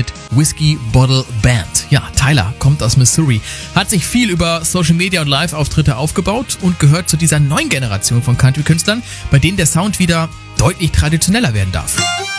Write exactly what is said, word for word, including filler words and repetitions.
mit Whiskey Bottle Band. Ja, Tyler kommt aus Missouri, hat sich viel über Social Media und Live-Auftritte aufgebaut und gehört zu dieser neuen Generation von Country-Künstlern, bei denen der Sound wieder deutlich traditioneller werden darf.